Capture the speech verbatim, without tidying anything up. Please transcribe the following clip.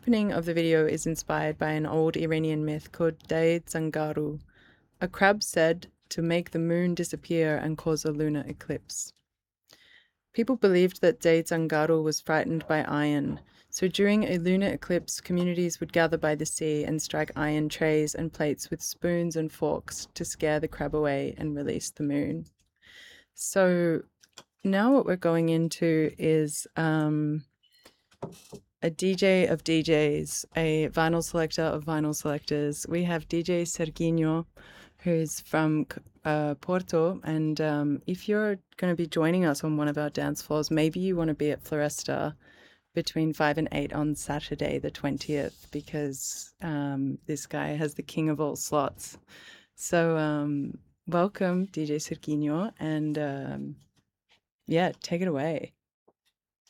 opening of the video is inspired by an old Iranian myth called Dai Zangaru, a crab said to make the moon disappear and cause a lunar eclipse. People believed that Dai Zangaru was frightened by iron, so during a lunar eclipse, communities would gather by the sea and strike iron trays and plates with spoons and forks to scare the crab away and release the moon. So now what we're going into is um, a D J of D Js, a vinyl selector of vinyl selectors. We have D J Serginho, who's from uh, Porto, and um, if you're going to be joining us on one of our dance floors, maybe you want to be at Floresta between five and eight on Saturday the twentieth, because um, this guy has the king of all slots. So um, welcome, D J Serginho, and um, yeah, take it away.